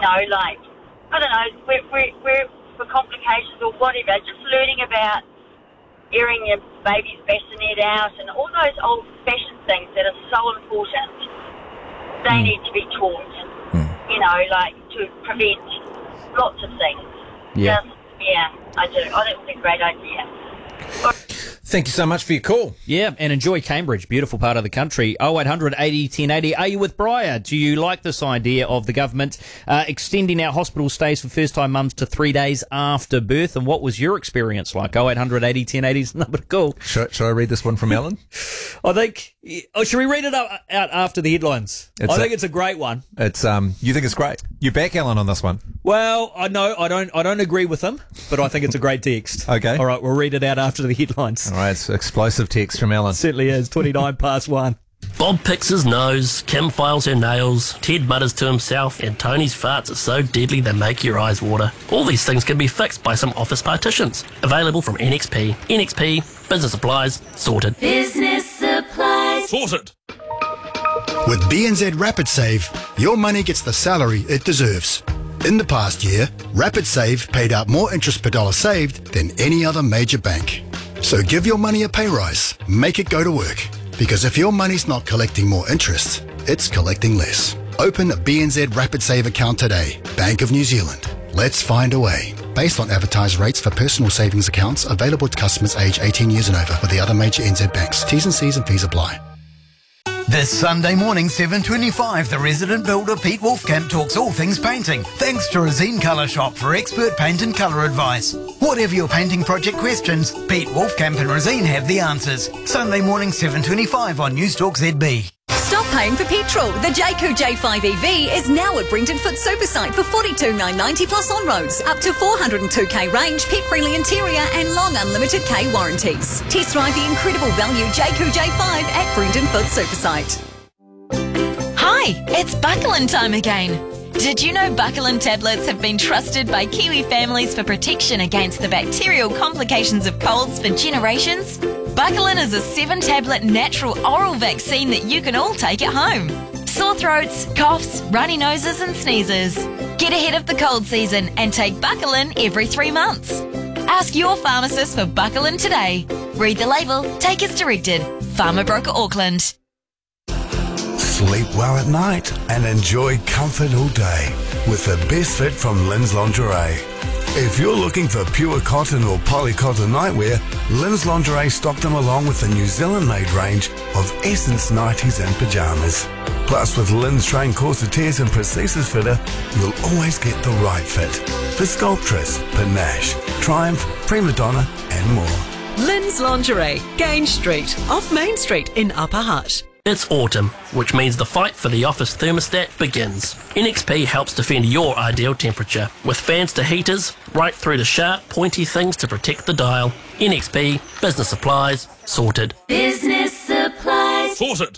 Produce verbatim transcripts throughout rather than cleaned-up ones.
know, like, I don't know, we're, we're, we're for complications or whatever, just learning about airing your baby's bassinet out and all those old-fashioned things that are so important, they mm. need to be taught, mm. you know, like, to prevent lots of things. Yeah. Just, yeah, I do. I think it's a great idea. Thank you so much for your call. Yeah, and enjoy Cambridge, beautiful part of the country. oh eight hundred eighty ten eighty. Are you with Briar? Do you like this idea of the government uh, extending our hospital stays for first-time mums to three days after birth? And what was your experience like? oh eight hundred eighty ten eighty is the number to call. Should, should I read this one from Alan? I think... Oh, should we read it up, out after the headlines? It's I think a, it's a great one. It's um. You think it's great? You back Alan on this one? Well, I know I don't. I don't agree with him, but I think it's a great text. Okay. All right, we'll read it out after the headlines. All right, it's explosive text from Alan. It certainly is. Twenty-nine past one. Bob picks his nose, Kim files her nails, Ted mutters to himself, and Tony's farts are so deadly they make your eyes water. All these things can be fixed by some office partitions. Available from N X P. N X P, business supplies, sorted. Business supplies. Sorted. With B N Z Rapid Save, your money gets the salary it deserves. In the past year, Rapid Save paid out more interest per dollar saved than any other major bank. So give your money a pay rise. Make it go to work. Because if your money's not collecting more interest, it's collecting less. Open a B N Z Rapid Save account today. Bank of New Zealand. Let's find a way. Based on advertised rates for personal savings accounts available to customers aged eighteen years and over with the other major N Z banks. T's and C's and fees apply. This Sunday morning, seven twenty-five, the resident builder Pete Wolfkamp talks all things painting, thanks to Razine Colour Shop for expert paint and colour advice. Whatever your painting project questions, Pete Wolfkamp and Razine have the answers. Sunday morning, seven twenty-five on Newstalk Z B. Stop paying for petrol. The Jayco J five E V is now at Brenton Foot Supersite for forty-two thousand nine hundred ninety plus on-roads, up to four hundred two K range, pet-friendly interior and long unlimited K warranties. Test drive the incredible value Jayco J five at Brenton Foot Supersite. Hi, it's Buckland time again. Did you know Buckland tablets have been trusted by Kiwi families for protection against the bacterial complications of colds for generations? Buckland is a seven-tablet natural oral vaccine that you can all take at home. Sore throats, coughs, runny noses and sneezes. Get ahead of the cold season and take Buckland every three months. Ask your pharmacist for Buckland today. Read the label, take as directed. Pharma Broker Auckland. Sleep well at night and enjoy comfort all day with the best fit from Lynn's Lingerie. If you're looking for pure cotton or polycotton nightwear, Lynn's Lingerie stocked them along with the New Zealand-made range of Essence nighties and pyjamas. Plus, with Lynn's trained corsetiers and prosthesis fitter, you'll always get the right fit for Sculptress, Panache, Triumph, Prima Donna and more. Lynn's Lingerie, Grange Street, off Main Street in Upper Hutt. It's autumn, which means the fight for the office thermostat begins. N X P helps defend your ideal temperature, with fans to heaters, right through to sharp, pointy things to protect the dial. N X P, business supplies, sorted. Business supplies. Sorted.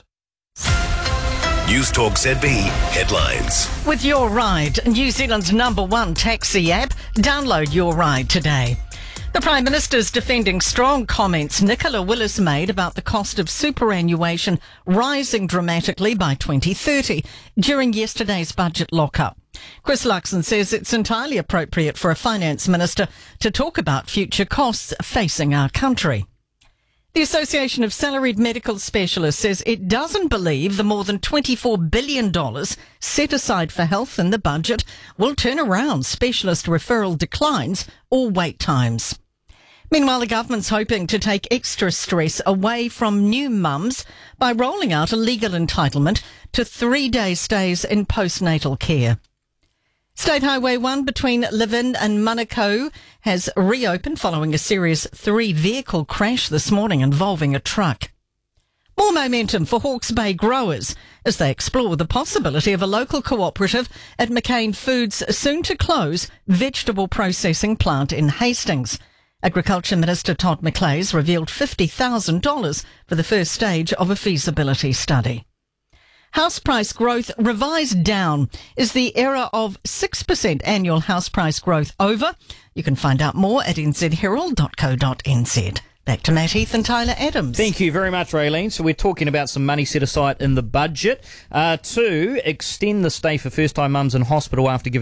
Newstalk Z B headlines. With Your Ride, New Zealand's number one taxi app, download Your Ride today. The Prime Minister's defending strong comments Nicola Willis made about the cost of superannuation rising dramatically by twenty thirty during yesterday's budget lock-up. Chris Luxon says it's entirely appropriate for a finance minister to talk about future costs facing our country. The Association of Salaried Medical Specialists says it doesn't believe the more than twenty-four billion dollars set aside for health in the budget will turn around specialist referral declines or wait times. Meanwhile, the government's hoping to take extra stress away from new mums by rolling out a legal entitlement to three-day stays in postnatal care. State Highway one between Levin and Manukau has reopened following a serious three-vehicle crash this morning involving a truck. More momentum for Hawke's Bay growers as they explore the possibility of a local cooperative at McCain Foods' soon-to-close vegetable processing plant in Hastings. Agriculture Minister Todd McLeys revealed fifty thousand dollars for the first stage of a feasibility study. House price growth revised down. Is the era of six percent annual house price growth over? You can find out more at n z herald dot co dot n z. Back to Matt Heath and Tyler Adams. Thank you very much, Raylene. So we're talking about some money set aside in the budget uh, to extend the stay for first-time mums in hospital after giving